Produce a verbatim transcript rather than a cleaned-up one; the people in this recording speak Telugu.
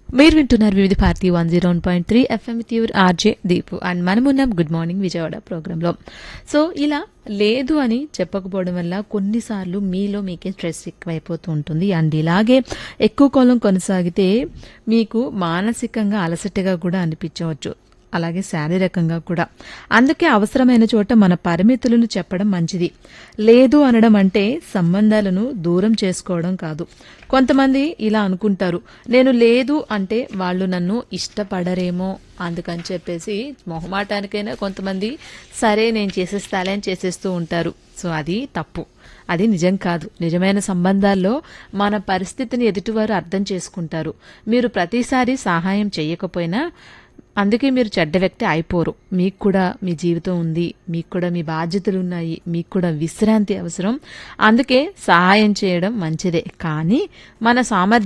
మీరు వింటున్నారు వివిధ Bharati one zero one point three FM with your RJ Deepu and మనమున్నాం గుడ్ మార్నింగ్ విజయవాడ ప్రోగ్రాంలో. సో ఇలా లేదు అని చెప్పకపోవడం వల్ల కొన్నిసార్లు మీలో మీకే స్ట్రెస్ ఎక్కువైపోతూ ఉంటుంది. అండ్ ఇలాగే ఎక్కువ కాలం కొనసాగితే మీకు మానసికంగా అలసటగా కూడా అనిపించవచ్చు, అలాగే శారీరకంగా కూడా. అందుకే అవసరమైన చోట మన పరిమితులను చెప్పడం మంచిది. లేదు అనడం అంటే సంబంధాలను దూరం చేసుకోవడం కాదు. కొంతమంది ఇలా అనుకుంటారు, నేను లేదు అంటే వాళ్ళు నన్ను ఇష్టపడరేమో అందుకని చెప్పేసి మొహమాటానికైనా కొంతమంది సరే నేను చేసేస్తాలే అని చేసేస్తూ ఉంటారు. సో అది తప్పు, అది నిజం కాదు. నిజమైన సంబంధాల్లో మన పరిస్థితిని ఎదుటివారు అర్థం చేసుకుంటారు. మీరు ప్రతిసారి సహాయం చేయకపోయినా అందుకే మీరు చెడ్డ వ్యక్తి అయిపోరు. మీకు కూడా మీ జీవితం ఉంది, మీకు కూడా మీ బాధ్యతలు ఉన్నాయి, మీకు కూడా విశ్రాంతి అవసరం. అందుకే సహాయం చేయడం మంచిదే, కానీ మన సామర్థ్యం